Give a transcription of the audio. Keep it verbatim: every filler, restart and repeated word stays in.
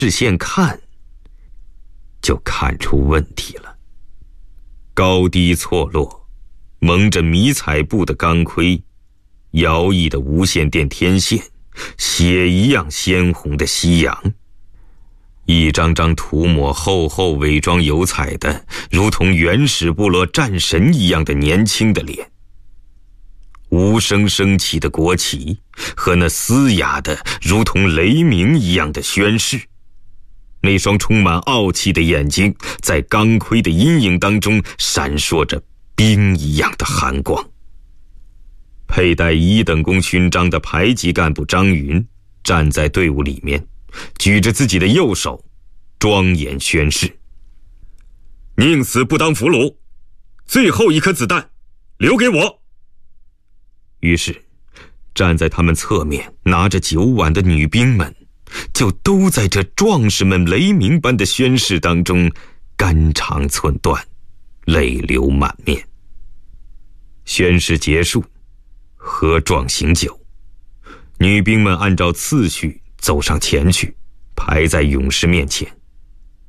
视线看，就看出问题了。高低错落，蒙着迷彩布的钢盔，摇曳的无线电天线，血一样鲜红的夕阳，一张张涂抹厚厚伪装油彩的如同原始部落战神一样的年轻的脸，无声升起的国旗和那嘶哑的如同雷鸣一样的宣誓，那双充满傲气的眼睛在钢盔的阴影当中闪烁着冰一样的寒光。佩戴一等功勋章的排级干部张云站在队伍里面，举着自己的右手，庄严宣誓：宁死不当俘虏，最后一颗子弹留给我。于是站在他们侧面拿着酒碗的女兵们就都在这壮士们雷鸣般的宣誓当中肝肠寸断，泪流满面。宣誓结束，喝壮醒酒，女兵们按照次序走上前去，排在勇士面前。